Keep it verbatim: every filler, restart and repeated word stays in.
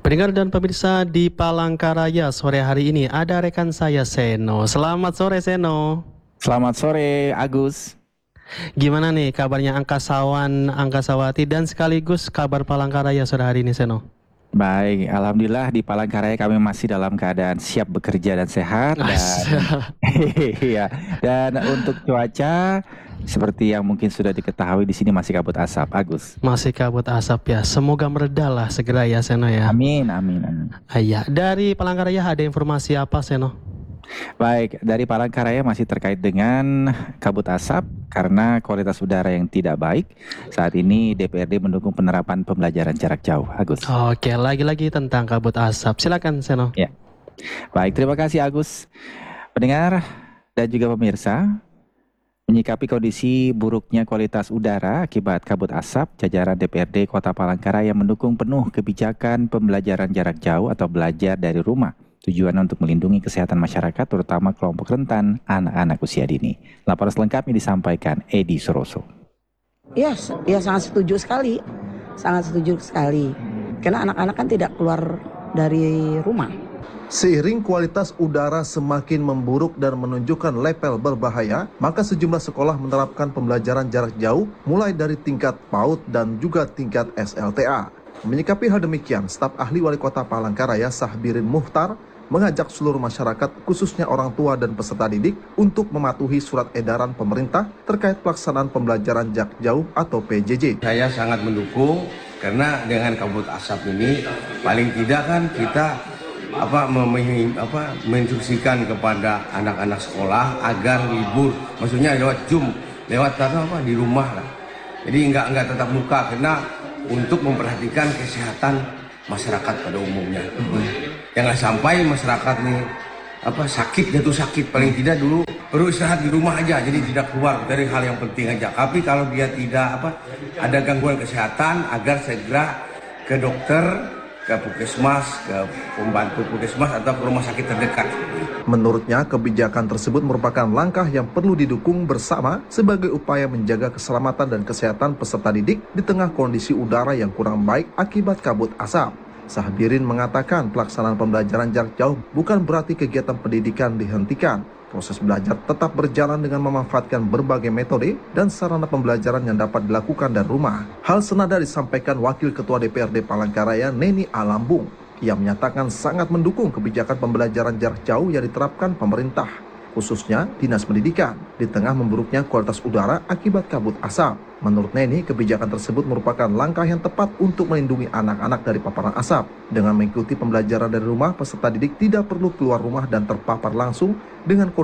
Pendengar dan pemirsa di Palangkaraya sore hari ini ada rekan saya Seno. Selamat sore Seno. Selamat sore Agus. Gimana nih kabarnya angkasawan, angkasawati dan sekaligus kabar Palangkaraya sore hari ini Seno? Baik, alhamdulillah di Palangkaraya kami masih dalam keadaan siap bekerja dan sehat dan iya. Dan untuk cuaca seperti yang mungkin sudah diketahui di sini masih kabut asap, Agus. Masih kabut asap ya. Semoga meredalah segera ya Seno ya. Amin, amin, amin. Iya, dari Palangkaraya ada informasi apa Seno? Baik, dari Palangkaraya masih terkait dengan kabut asap karena kualitas udara yang tidak baik. Saat ini D P R D mendukung penerapan pembelajaran jarak jauh, Agus. Oke, lagi-lagi tentang kabut asap. Silakan Seno. Ya. Baik, terima kasih Agus. Pendengar dan juga pemirsa, menyikapi kondisi buruknya kualitas udara akibat kabut asap, jajaran D P R D Kota Palangkaraya mendukung penuh kebijakan pembelajaran jarak jauh atau belajar dari rumah. Tujuan untuk melindungi kesehatan masyarakat, terutama kelompok rentan, anak-anak usia dini. Laporan selengkapnya disampaikan Edi Suroso. Ya, ya sangat setuju sekali, sangat setuju sekali. Karena anak-anak kan tidak keluar dari rumah. Seiring kualitas udara semakin memburuk dan menunjukkan level berbahaya, maka sejumlah sekolah menerapkan pembelajaran jarak jauh mulai dari tingkat PAUD dan juga tingkat S L T A. Menyikapi hal demikian, staf ahli wali kota Palangkaraya Sahbirin Muhtar mengajak seluruh masyarakat, khususnya orang tua dan peserta didik, untuk mematuhi surat edaran pemerintah terkait pelaksanaan pembelajaran jarak jauh atau P J J. Saya sangat mendukung karena dengan kabut asap ini paling tidak kan kita apa mem, apa menginstruksikan kepada anak-anak sekolah agar libur, maksudnya lewat Zoom, lewat apa di rumah lah. Jadi enggak enggak tetap muka karena untuk memperhatikan kesehatan masyarakat pada umumnya. Jangan sampai masyarakat nih apa sakit jatuh sakit, paling tidak dulu perlu istirahat di rumah aja, jadi tidak keluar dari hal yang penting aja. Tapi kalau dia tidak apa ada gangguan kesehatan, agar segera ke dokter, ke puskesmas, ke pembantu puskesmas atau ke rumah sakit terdekat. Menurutnya, kebijakan tersebut merupakan langkah yang perlu didukung bersama sebagai upaya menjaga keselamatan dan kesehatan peserta didik di tengah kondisi udara yang kurang baik akibat kabut asap. Sahbirin mengatakan pelaksanaan pembelajaran jarak jauh bukan berarti kegiatan pendidikan dihentikan. Proses belajar tetap berjalan dengan memanfaatkan berbagai metode dan sarana pembelajaran yang dapat dilakukan dari rumah. Hal senada disampaikan Wakil Ketua D P R D Palangkaraya Neni Alambung. Ia menyatakan sangat mendukung kebijakan pembelajaran jarak jauh yang diterapkan pemerintah, khususnya Dinas Pendidikan, di tengah memburuknya kualitas udara akibat kabut asap. Menurut Neni, kebijakan tersebut merupakan langkah yang tepat untuk melindungi anak-anak dari paparan asap. Dengan mengikuti pembelajaran dari rumah, peserta didik tidak perlu keluar rumah dan terpapar langsung dengan kondisi